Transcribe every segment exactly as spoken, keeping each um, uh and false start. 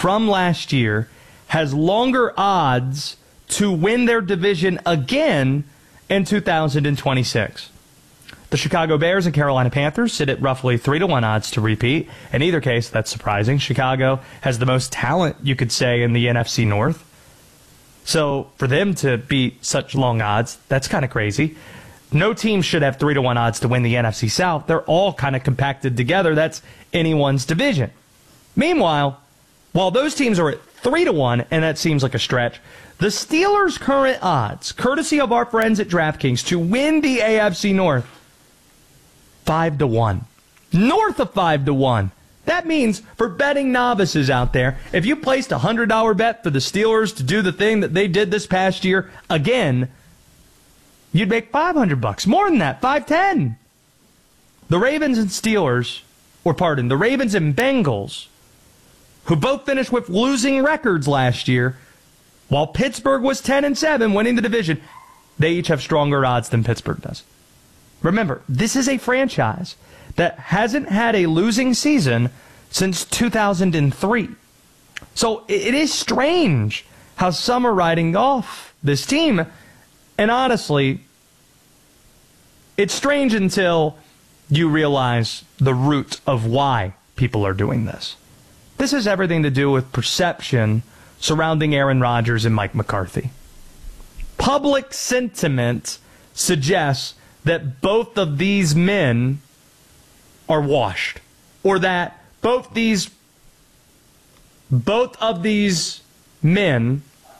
from last year has longer odds to win their division again in two thousand twenty-six. The Chicago Bears and Carolina Panthers sit at roughly three to one odds to repeat. In either case, that's surprising. Chicago has the most talent, you could say, in the N F C North. So for them to beat such long odds, that's kind of crazy. No team should have three to one odds to win the N F C South. They're all kind of compacted together. That's anyone's division. Meanwhile, while those teams are at three to one, and that seems like a stretch, the Steelers' current odds, courtesy of our friends at DraftKings, to win the A F C North, five to one. North of five to one. That means for betting novices out there, if you placed a one hundred dollars bet for the Steelers to do the thing that they did this past year again, you'd make five hundred bucks. More than that, five ten. The Ravens and Steelers, or pardon, the Ravens and Bengals, who both finished with losing records last year, while Pittsburgh was ten and seven, winning the division, they each have stronger odds than Pittsburgh does. Remember, this is a franchise that hasn't had a losing season since two thousand three. So it is strange how some are riding off this team. And honestly, it's strange until you realize the root of why people are doing this. This has everything to do with perception surrounding Aaron Rodgers and Mike McCarthy. Public sentiment suggests that both of these men are washed, or that both these both of these men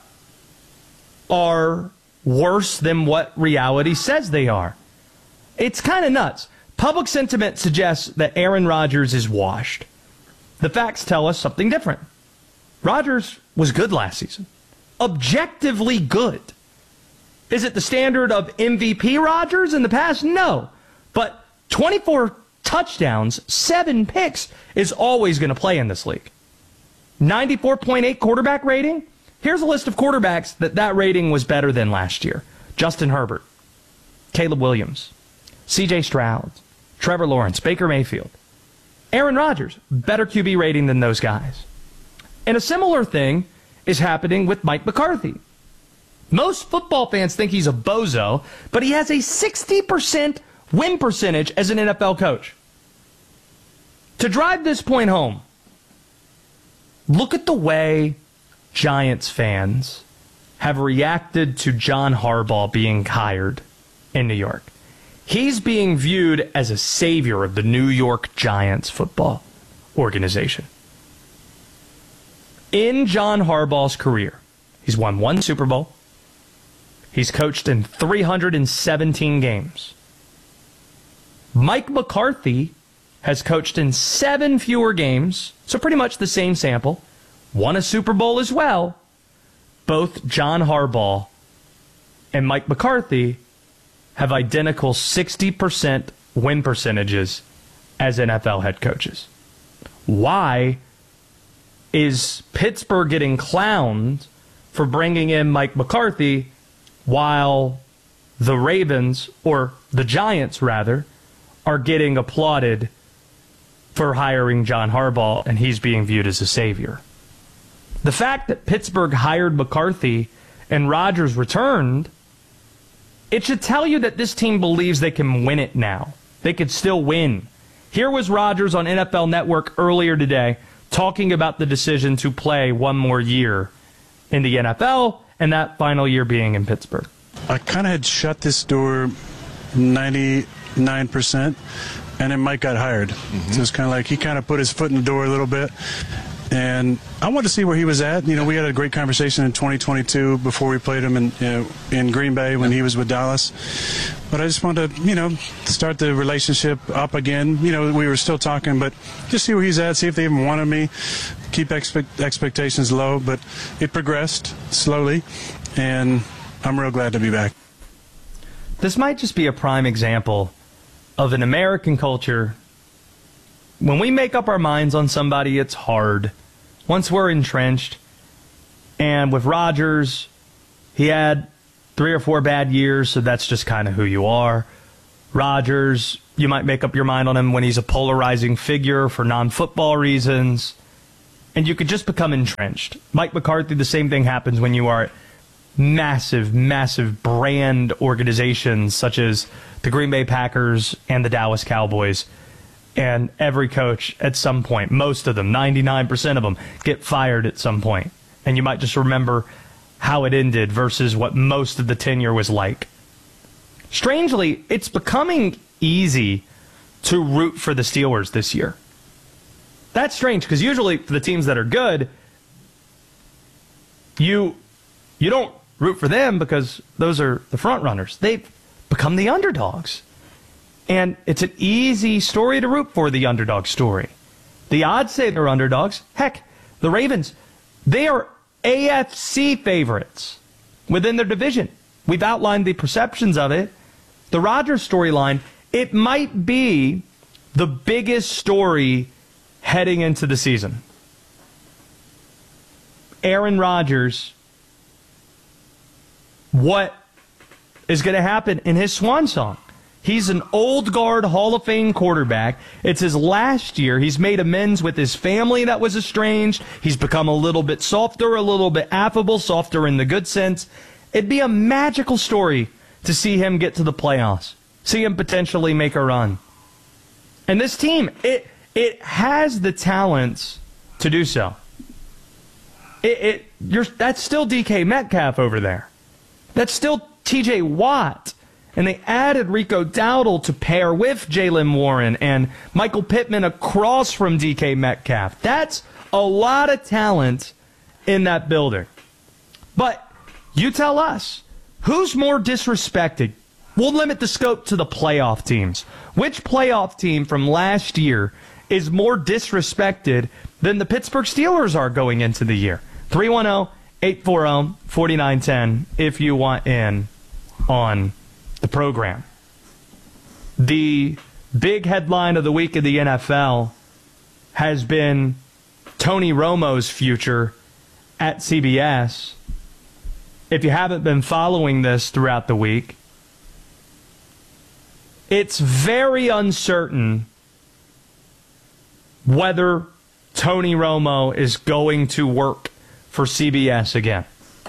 are worse than what reality says they are. It's kind of nuts. Public sentiment suggests that Aaron Rodgers is washed. The facts tell us something different. Rodgers was good last season. Objectively good. Is it the standard of M V P Rodgers in the past? No. But twenty-four touchdowns, seven picks is always going to play in this league. ninety-four point eight quarterback rating. Here's a list of quarterbacks that that rating was better than last year. Justin Herbert, Caleb Williams, C J Stroud, Trevor Lawrence, Baker Mayfield. Aaron Rodgers, better Q B rating than those guys. And a similar thing is happening with Mike McCarthy. Most football fans think he's a bozo, but he has a sixty percent win percentage as an N F L coach. To drive this point home, look at the way Giants fans have reacted to John Harbaugh being hired in New York. He's being viewed as a savior of the New York Giants football organization. In John Harbaugh's career, he's won one Super Bowl. He's coached in three hundred seventeen games. Mike McCarthy has coached in seven fewer games, so pretty much the same sample. Won a Super Bowl as well. Both John Harbaugh and Mike McCarthy have identical sixty percent win percentages as N F L head coaches. Why is Pittsburgh getting clowned for bringing in Mike McCarthy while the Ravens, or the Giants rather, are getting applauded for hiring John Harbaugh and he's being viewed as a savior? The fact that Pittsburgh hired McCarthy and Rodgers returned, it should tell you that this team believes they can win it now. They could still win. Here was Rodgers on N F L Network earlier today talking about the decision to play one more year in the N F L, and that final year being in Pittsburgh. I kind of had shut this door ninety-nine percent, and then Mike got hired. Mm-hmm. So it's kind of like he kind of put his foot in the door a little bit. And I wanted to see where he was at. You know, we had a great conversation in twenty twenty-two before we played him in you know, in Green Bay when he was with Dallas. But I just wanted to, you know, start the relationship up again. You know, we were still talking, but just see where he's at, see if they even wanted me, keep expect, expectations low. But it progressed slowly, and I'm real glad to be back. This might just be a prime example of an American culture. When we make up our minds on somebody, it's hard. Once we're entrenched, and with Rodgers, he had three or four bad years, so that's just kind of who you are. Rodgers, you might make up your mind on him when he's a polarizing figure for non-football reasons. and you could just become entrenched. Mike McCarthy, the same thing happens when you are massive, massive brand organizations such as the Green Bay Packers and the Dallas Cowboys. And every coach at some point, most of them, ninety-nine percent of them, get fired at some point. And you might just remember how it ended versus what most of the tenure was like. Strangely, it's becoming easy to root for the Steelers this year. That's strange, because usually for the teams that are good, you you don't root for them because those are the front runners. They've become the underdogs. And it's an easy story to root for, the underdog story. The odds say they're underdogs. Heck, the Ravens, they are A F C favorites within their division. We've outlined the perceptions of it. The Rodgers storyline, it might be the biggest story heading into the season. Aaron Rodgers, what is going to happen in his swan song? He's an old guard Hall of Fame quarterback. It's his last year. He's made amends with his family that was estranged. He's become a little bit softer, a little bit affable, softer in the good sense. It'd be a magical story to see him get to the playoffs, see him potentially make a run. And this team, it it has the talents to do so. It, it you're that's still D K Metcalf over there. That's still T J Watt. And they added Rico Dowdle to pair with Jaylen Warren and Michael Pittman across from D K Metcalf. That's a lot of talent in that building. But you tell us, who's more disrespected? We'll limit the scope to the playoff teams. Which playoff team from last year is more disrespected than the Pittsburgh Steelers are going into the year? three one zero, eight four zero, four nine one zero if you want in on the program. The big headline of the week in the N F L has been Tony Romo's future at C B S. If you haven't been following this throughout the week, it's very uncertain whether Tony Romo is going to work for C B S again.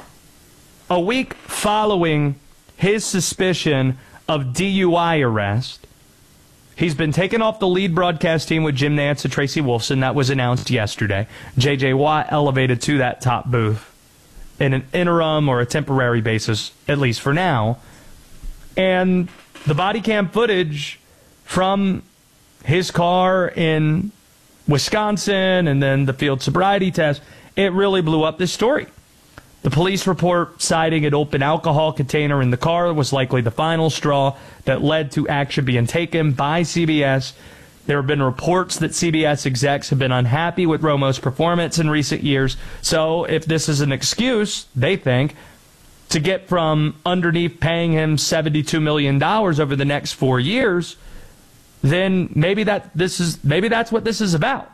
A week following his suspicion of D U I arrest, he's been taken off the lead broadcast team with Jim Nantz and Tracy Wolfson. That was announced yesterday. J J Watt elevated to that top booth in an interim or a temporary basis, at least for now. And the body cam footage from his car in Wisconsin and then the field sobriety test, it really blew up this story. The police report citing an open alcohol container in the car was likely the final straw that led to action being taken by C B S. There have been reports that C B S execs have been unhappy with Romo's performance in recent years. So if this is an excuse, they think, to get from underneath paying him seventy-two million dollars over the next four years, then maybe that this is maybe that's what this is about.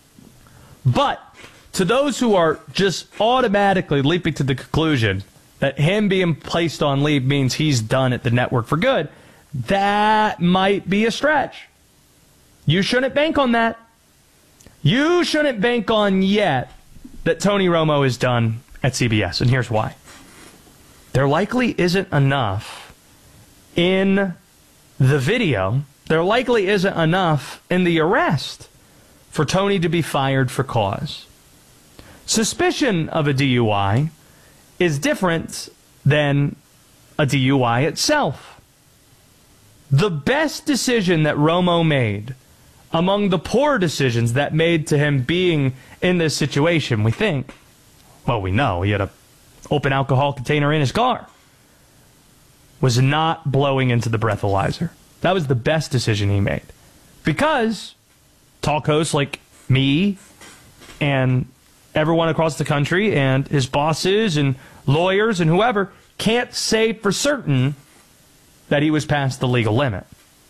But to those who are just automatically leaping to the conclusion that him being placed on leave means he's done at the network for good, that might be a stretch. You shouldn't bank on that. You shouldn't bank on yet that Tony Romo is done at C B S, and here's why. There likely isn't enough in the video. There likely isn't enough in the arrest for Tony to be fired for cause. Suspicion of a D U I is different than a D U I itself. The best decision that Romo made among the poor decisions that made to him being in this situation, we think, well, we know he had an open alcohol container in his car, was not blowing into the breathalyzer. That was the best decision he made. Because talk hosts like me and everyone across the country and his bosses and lawyers and whoever can't say for certain that he was past the legal limit.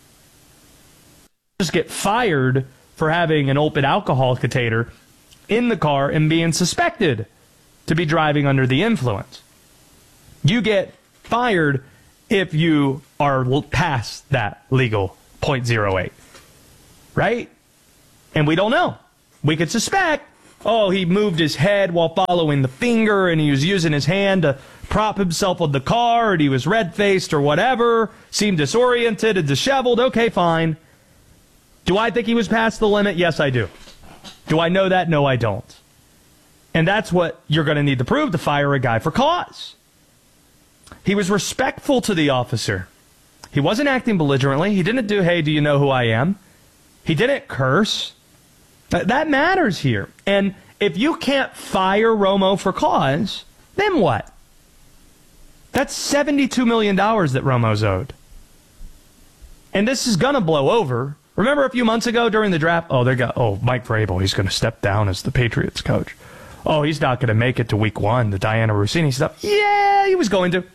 Just get fired for having an open alcohol container in the car and being suspected to be driving under the influence. You get fired if you are past that legal point zero eight. Right? And we don't know. We could suspect, oh, he moved his head while following the finger, and he was using his hand to prop himself on the car, and he was red-faced or whatever, seemed disoriented and disheveled. Okay, fine. Do I think he was past the limit? Yes, I do. Do I know that? No, I don't. And that's what you're going to need to prove to fire a guy for cause. He was respectful to the officer. He wasn't acting belligerently. He didn't do, hey, do you know who I am? He didn't curse. That matters here. And if you can't fire Romo for cause, then what? That's seventy-two million dollars that Romo's owed. And this is going to blow over. Remember a few months ago during the draft? Oh, they got, oh, Mike Vrabel, he's going to step down as the Patriots coach. Oh, he's not going to make it to week one, the Diana Rossini stuff. Yeah, he was going to.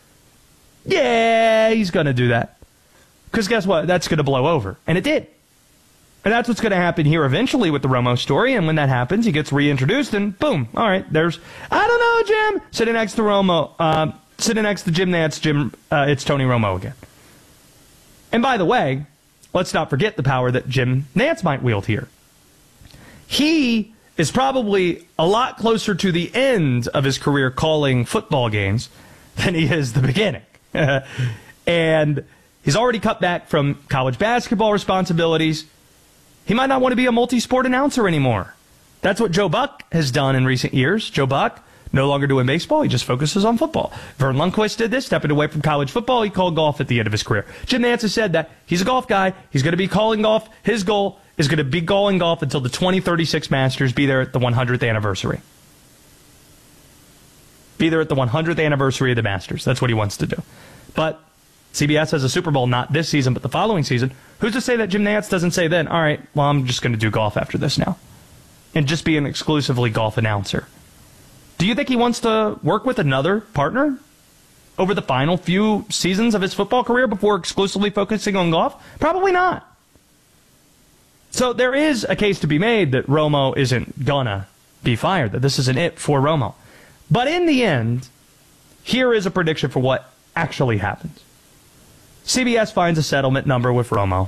Yeah, he's going to do that. Because guess what? That's going to blow over. And it did. And that's what's going to happen here eventually with the Romo story. And when that happens, he gets reintroduced and boom. All right, there's, I don't know, Jim. Sitting next to Romo, uh, sitting next to Jim Nantz, Jim, uh, it's Tony Romo again. And by the way, let's not forget the power that Jim Nantz might wield here. He is probably a lot closer to the end of his career calling football games than he is the beginning. And he's already cut back from college basketball responsibilities. He might not want to be a multi-sport announcer anymore. That's what Joe Buck has done in recent years. Joe Buck, no longer doing baseball. He just focuses on football. Vern Lundquist did this, stepping away from college football. He called golf at the end of his career. Jim Nantz has said that he's a golf guy. He's going to be calling golf. His goal is going to be calling golf until the twenty thirty-six Masters, be there at the one hundredth anniversary. Be there at the one hundredth anniversary of the Masters. That's what he wants to do. But C B S has a Super Bowl not this season, but the following season. Who's to say that Jim Nantz doesn't say then, all right, well, I'm just going to do golf after this now. And just be an exclusively golf announcer. Do you think he wants to work with another partner over the final few seasons of his football career before exclusively focusing on golf? Probably not. So there is a case to be made that Romo isn't gonna be fired, that this isn't it for Romo. But in the end, here is a prediction for what actually happens. C B S finds a settlement number with Romo.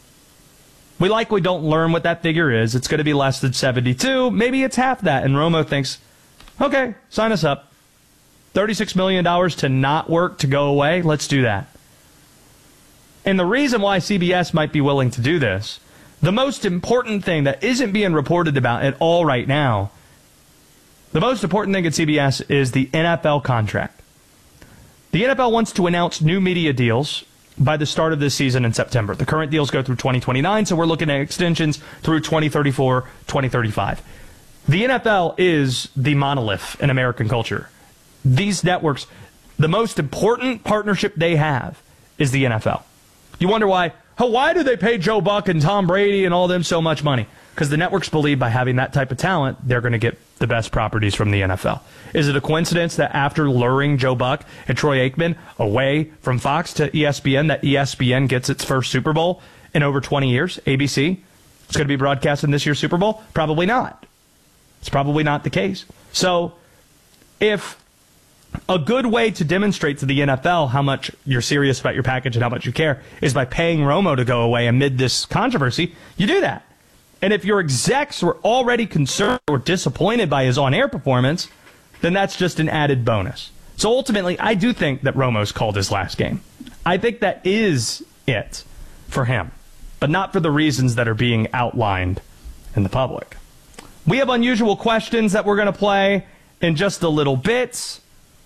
We likely don't learn what that figure is. It's going to be less than seventy-two. Maybe it's half that. And Romo thinks, okay, sign us up. thirty-six million dollars to not work, to go away. Let's do that. And the reason why C B S might be willing to do this, the most important thing that isn't being reported about at all right now, the most important thing at C B S is the N F L contract. The N F L wants to announce new media deals by the start of this season in September. The current deals go through twenty twenty-nine, so we're looking at extensions through twenty thirty-four, twenty thirty-five. The N F L is the monolith in American culture. These networks, the most important partnership they have is the N F L. You wonder why, oh, why do they pay Joe Buck and Tom Brady and all them so much money? Because the networks believe by having that type of talent, they're going to get the best properties from the N F L. Is it a coincidence that after luring Joe Buck and Troy Aikman away from Fox to E S P N, that E S P N gets its first Super Bowl in over twenty years? A B C? It's going to be broadcast in this year's Super Bowl? Probably not. It's probably not the case. So if a good way to demonstrate to the N F L how much you're serious about your package and how much you care is by paying Romo to go away amid this controversy, you do that. And if your execs were already concerned or disappointed by his on-air performance, then that's just an added bonus. So ultimately, I do think that Romo's called his last game. I think that is it for him, but not for the reasons that are being outlined in the public. We have unusual questions that we're going to play in just a little bit.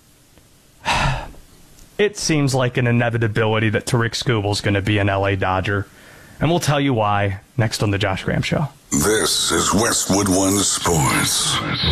It seems like an inevitability that Tariq Skubal's going to be an L A Dodger. And we'll tell you why next on The Josh Graham Show. This is Westwood One Sports.